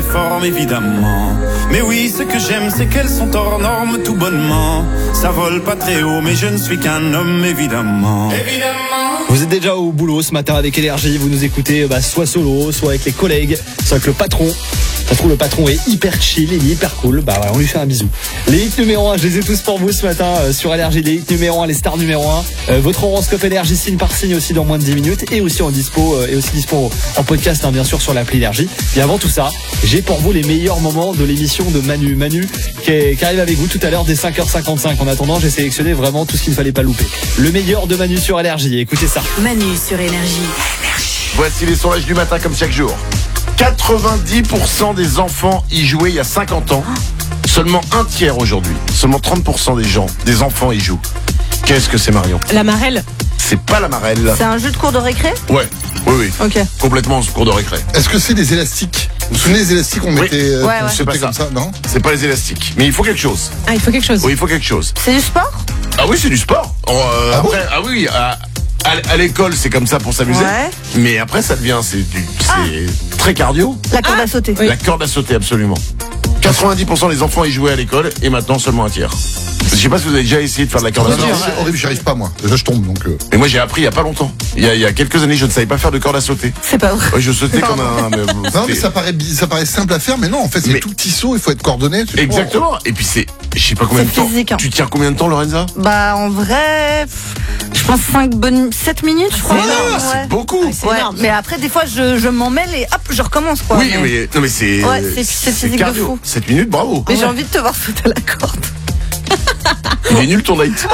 formes évidemment. Mais oui, ce que j'aime c'est qu'elles sont hors normes tout bonnement. Ça vole pas très haut mais je ne suis qu'un homme évidemment. Vous êtes déjà au boulot ce matin avec Énergie, vous nous écoutez soit solo, soit avec les collègues, soit avec le patron. Ça se trouve, le patron est hyper chill, il est hyper cool. Bah ouais, on lui fait un bisou. Les hits numéro 1, je les ai tous pour vous ce matin sur Énergie. Les hits numéro 1, les stars numéro 1. Votre horoscope Énergie signe par signe aussi dans moins de 10 minutes. Et aussi dispo en podcast, bien sûr, sur l'appli Énergie. Et avant tout ça, j'ai pour vous les meilleurs moments de l'émission de Manu. Manu qui arrive avec vous tout à l'heure dès 5h55. En attendant, j'ai sélectionné vraiment tout ce qu'il ne fallait pas louper. Le meilleur de Manu sur Énergie. Écoutez ça. Manu sur Énergie. Voici les sondages du matin comme chaque jour. 90% des enfants y jouaient il y a 50 ans. Seulement un tiers aujourd'hui. Seulement 30% des enfants y jouent. Qu'est-ce que c'est, Marion ? La marelle. C'est pas la marelle. C'est un jeu de cours de récré ? Ouais, oui. Ok. Complètement en cours de récré. Est-ce que c'est des élastiques ? Vous vous souvenez des élastiques qu'on mettait Ouais. C'est pas ça. comme ça, non ? C'est pas les élastiques. Mais il faut quelque chose. Ah, il faut quelque chose. Oui, il faut quelque chose. C'est du sport ? Ah oui, c'est du sport. Après, à l'école, c'est comme ça pour s'amuser. Ouais. Mais après, ça devient, c'est très cardio. La corde à sauter. Oui. La corde à sauter, absolument. 90% des enfants y jouaient à l'école et maintenant seulement un tiers. Je sais pas si vous avez déjà essayé de faire de la corde à sauter. C'est horrible, j'y arrive pas moi. Déjà je tombe donc. Mais moi j'ai appris il y a pas longtemps. Il y a quelques années, je ne savais pas faire de corde à sauter. C'est pas vrai. Ouais, je sautais comme un. Non mais ça paraît simple à faire, mais non en fait c'est tout petit saut, il faut être coordonné. Exactement. Et puis je sais pas combien de temps. Physique, hein. Tu tiens combien de temps, Lorenza? Bah en vrai, je pense 7 minutes, je crois. C'est beaucoup. Ouais, mais après des fois je m'en mêle et hop, je recommence quoi. Oui, mais non mais c'est. Ouais, c'est physique de cardio. fou. 7 minutes, bravo. Mais j'ai envie de te voir sauter la corde. Il est nul ton date.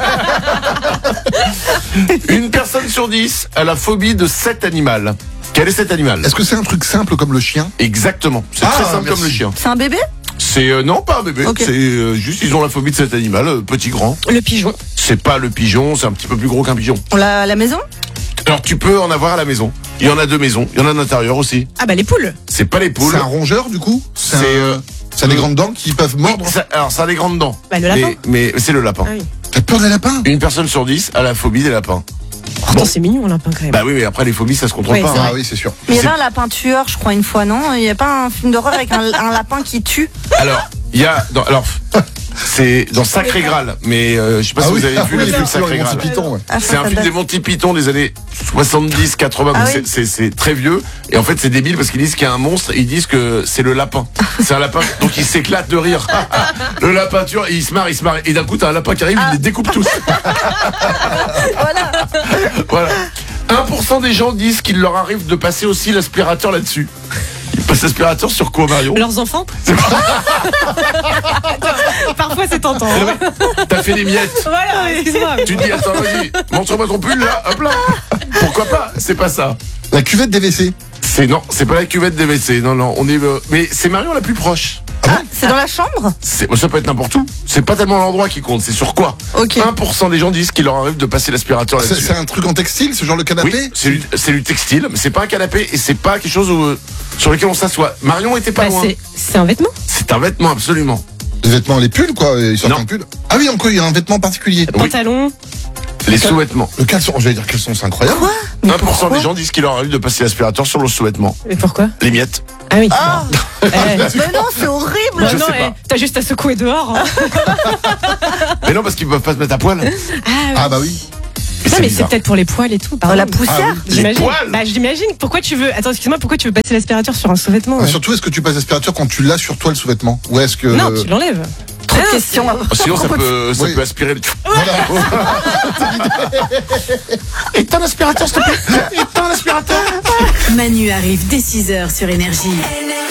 Une personne sur 10 a la phobie de cet animal. Quel est cet animal? Est-ce que c'est un truc simple comme le chien? Exactement. C'est très simple merci. comme le chien. C'est un bébé? C'est non pas un bébé. Okay. C'est juste ils ont la phobie de cet animal, petit grand. Le pigeon. C'est pas le pigeon, c'est un petit peu plus gros qu'un pigeon. On l'a à la maison? Alors tu peux en avoir à la maison. Il y en a 2 maisons. Il y en a à l'intérieur aussi. Ah bah les poules. C'est pas les poules. C'est un rongeur du coup? C'est ça a des grandes dents qui peuvent mordre? alors ça a des grandes dents. Bah le lapin. Mais c'est le lapin. Ah oui. T'as peur des lapins? Une personne sur 10 a la phobie des lapins. Pourtant c'est mignon un lapin quand même. Bah oui, mais après les phobies ça se contrôle Ouais, pas. c'est hein. vrai. Ah oui c'est sûr. Mais il y avait un lapin tueur, je crois, une fois, non? Il y a pas un film d'horreur avec un lapin qui tue? Alors, il y a c'est dans Sacré Graal, mais je sais pas si vous avez vu le film Sacré Graal. Python, ouais. Ah, C'est un ça film date. des Monty Python des années 70, 80, Ah donc oui. c'est très vieux. Et en fait, c'est débile parce qu'ils disent qu'il y a un monstre et ils disent que c'est le lapin. C'est un lapin, donc il s'éclate de rire. Le lapin tue, il se marre. Et d'un coup, t'as un lapin qui arrive, il les découpe tous. Voilà. 1% des gens disent qu'il leur arrive de passer aussi l'aspirateur là-dessus. Ils passent l'aspirateur sur quoi, Marion? Leurs enfants. Parfois c'est tentant. hein. T'as fait des miettes. Voilà, excuse-moi. Tu te dis, attends, vas-y, montre-moi ton pull là, hop là. Pourquoi pas? C'est pas ça. La cuvette des WC. Non, c'est pas la cuvette des WC. Non, on est. Mais c'est Marion la plus proche. Ah, c'est dans la chambre? Ça peut être n'importe où. C'est pas tellement l'endroit qui compte, c'est sur quoi. Ok. 1% des gens disent qu'il leur arrive de passer l'aspirateur là-dessus. C'est un truc en textile, ce genre le canapé? Oui, c'est du textile, mais c'est pas un canapé et c'est pas quelque chose sur lequel on s'assoit. Marion était pas Bah, loin. c'est un vêtement. C'est un vêtement, absolument. Les vêtements, les pulls quoi, ils sortent Non. en pull. Ah oui, encore il y a un vêtement particulier. Pantalon. Les sous-vêtements. Le caleçon, j'allais dire caleçon, c'est incroyable. 1% des gens disent qu'il leur arrive de passer l'aspirateur sur le sous-vêtement. Mais pourquoi? Les miettes. Ah oui. Ah! Eh, Mais non, c'est horrible! bah Je non, sais pas. t'as juste à secouer dehors. hein. Mais non, parce qu'ils peuvent pas se mettre à poil. Ah bah oui. Et Non mais c'est bizarre. peut-être pour les poils et tout. Oh, pardon. la poussière! J'imagine. poils. Bah j'imagine. Pourquoi tu veux? Attends, excuse-moi. Pourquoi tu veux passer l'aspirateur sur un sous-vêtement? Ah, surtout, est-ce que tu passes l'aspirateur quand tu l'as sur toi le sous-vêtement? Ou est-ce que. Non, tu l'enlèves. Trop de questions. Sinon, ça peut aspirer le. Éteins l'aspirateur, s'il te plaît. Éteins l'aspirateur. Manu arrive dès 6h sur Énergie.